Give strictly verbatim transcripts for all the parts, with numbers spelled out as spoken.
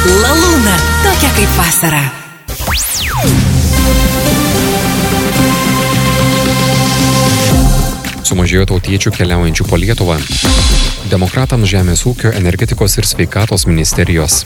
Laluna, tokia kaip vasara. Sumažėjo tautiečių keliaujančių po Lietuvą. Demokratams žemės ūkio, energetikos ir sveikatos ministerijos.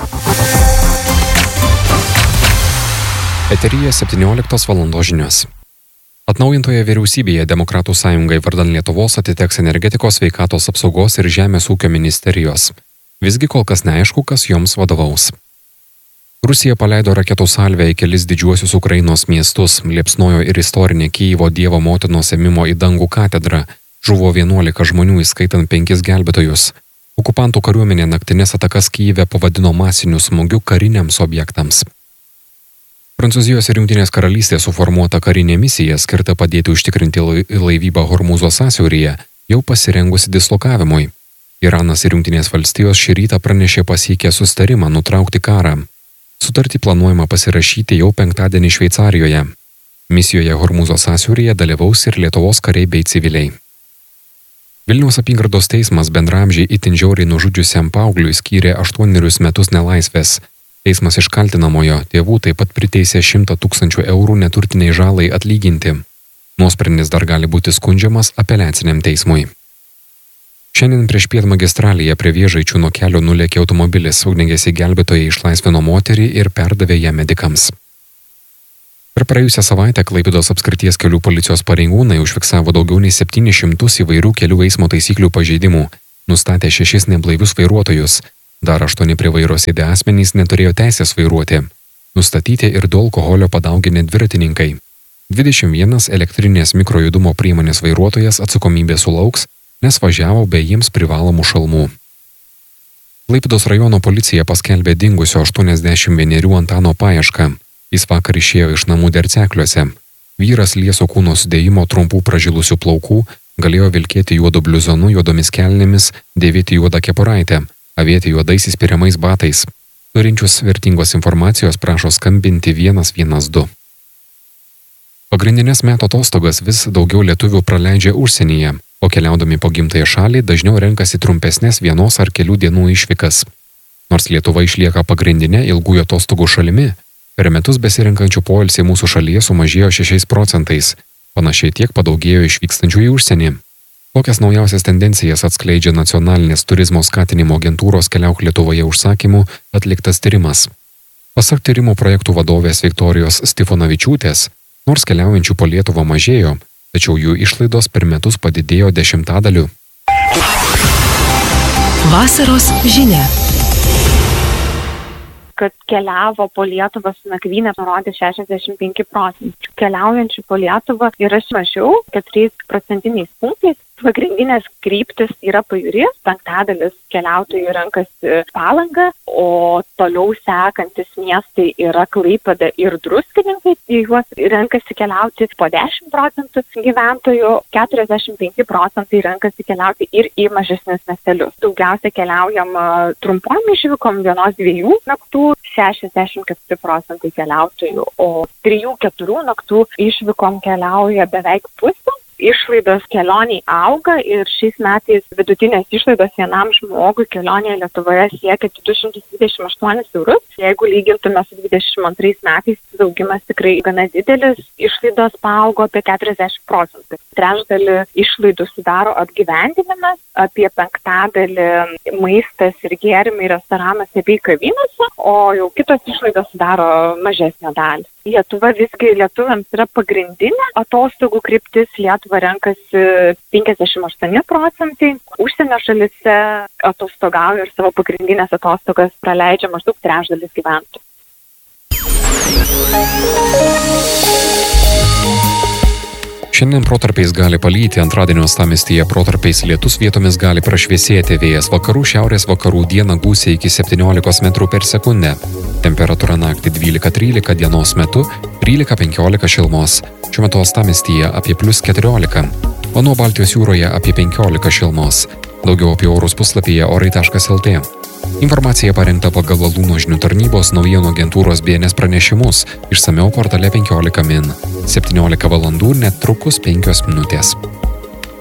Eteryje septynioliktos valandos žinios. Atnaujintoje vyriausybėje Demokratų sąjungai vardan Lietuvos atiteks energetikos, sveikatos apsaugos ir žemės ūkio ministerijos. Visgi kol kas neaišku, kas joms vadovaus. Rusija paleido raketų salvę į kelis didžiuosius Ukrainos miestus, liepsnojo ir istorinė Kijevo Dievo motinos ėmimo į dangų katedrą, žuvo vienuolika žmonių, įskaitant penkis gelbėtojus. Okupantų kariuomenė naktinės atakas Kijeve pavadino masiniu smūgiu kariniams objektams. Prancūzijos ir Jungtinės karalystės suformuota karinė misija, skirta padėti užtikrinti laivybą Hormūzo sąsiauryje, jau pasirengusi dislokavimui. Iranas ir Jungtinės valstijos šį rytą pranešė pasiekę susitarimą nutraukti karą. Sutartį planuojama pasirašyti jau penktadienį Šveicarijoje. Misijoje Hormūzo sąsiauryje dalyvaus ir Lietuvos kariai bei civiliai. Vilniaus apygardos teismas bendramžiai itin žiauriai nužudžiusiam paaugliui skyrė aštuonerius metus nelaisvės. Teismas iš kaltinamojo tėvų taip pat priteisė šimtą tūkstančių eurų neturtiniai žalai atlyginti. Nuosprendis dar gali būti skundžiamas apeliaciniam teismui. Šiandien prieš piet magistralėje prie Vėžaičių nuo kelio nulėkė automobilis, ugniagesiai gelbėtojai išlaisvino moterį ir perdavė ją medikams. Per praėjusią savaitę Klaipėdos apskrities kelių policijos pareigūnai užfiksavo daugiau nei septynis šimtus įvairių kelių eismo taisyklių pažeidimų, nustatė šešis neblaivius vairuotojus, dar aštuoni prie vairo sėdę asmenys neturėjo teisės vairuoti, nustatyti ir du alkoholio padauginę dviratininkai. dvidešimt vienas elektrinės mikrojudumo priemonės vairuotojas atsakomybės sulauks, nes važiavo be jiems privalomų šalmų. Klaipėdos rajono policija paskelbė dingusio aštuoniasdešimt vienerių Antano paiešką. Jis vakar išėjo iš namų Dercekliuose. Vyras lieso kūno sudėjimo, trumpų pražilusių plaukų, galėjo vilkėti juodu bliuzonu, juodomis kelnėmis, dėvėti juodą kepuraitę, avėti juodais įspiriamais batais. Turinčius vertingos informacijos prašo skambinti vienas vienas du. Pagrindinės metų atostogas vis daugiau lietuvių praleidžia užsienyje, o keliaudami po gimtąją šalį dažniau renkasi trumpesnės vienos ar kelių dienų išvykas. Nors Lietuva išlieka pagrindinė ilgųjų atostogų šalimi, per metus besirenkančių poilsį mūsų šalyje sumažėjo šešiais procentais, panašiai tiek padaugėjo išvykstančių į užsienį. Tokias naujausias tendencijas atskleidžia nacionalinės turizmo skatinimo agentūros Keliauk Lietuvoje užsakymų atliktas tyrimas. Pasak tyrimo projektų vadovės Viktorijos Stifonavičiūtės, nors keliaujančių po Lietuvą mažėjo, tačiau jų išlaidos per metus padidėjo dešimtadaliu. Vasaros žinia. Kad keliavo po Lietuvą su nakvyne, nurodė šešiasdešimt penki procentai. Keliaujančių po Lietuvą yra mažiau, keturiais procentiniais punktais. Pagrindinės kryptis yra pajūris, penktadalis keliautojų renkasi Palangą, o toliau sekantis miestai yra Klaipėda ir Druskininkai, į juos renkasi keliauti po dešimt procentų gyventojų, keturiasdešimt penki procentai renkasi keliauti ir į mažesnius miestelius. Daugiausia keliaujama trumpom išvykom, vienos dviejų naktų, šešiasdešimt keturi procentai keliautojų, o trijų keturių naktų išvykom keliauja beveik pusė. Išlaidos kelioniai auga ir šiais metais vidutinės išlaidos vienam žmogui kelionėje Lietuvoje siekia du šimtus dvidešimt aštuonis eurus. Jeigu lygintume su dvidešimt antrais metais, augimas tikrai gana didelis, išlaidos paaugo apie keturiasdešimt procentų. Trečdalį išlaidų sudaro apgyvendinimas, apie penktadalį maistas ir gėrimai restoranuose bei kavinėse, o jau kitos išlaidos sudaro mažesnę dalį. Lietuva visgi lietuviams yra pagrindinė atostogų kryptis. Lietuva renkasi penkiasdešimt aštuoni procentai. Užsienio šalise atostogauja ir savo pagrindinės atostogas praleidžia maždaug trečdalis gyventojų. Šiandien protarpiais gali palyti, antradienio uostamiestyje protarpiais lietus, vietomis gali prašviesėti, vėjas vakarų šiaurės vakarų dieną gūsiai iki septyniolikos metrų per sekundę. Temperatūra naktį dvylika trylika, dienos metu trylika penkiolika šilumos. Šiuo metu uostamiestyje apie plius keturiolika, o nuo Baltijos jūroje apie penkiolika šilumos. Daugiau apie orus puslapyje orai taškas lt. Informacija parengta pagal Lalūno žinių tarnybos naujienų agentūros B N S pranešimus, išsamiau portale penkiolika min. septyniolika valandų netrukus penkios minutės.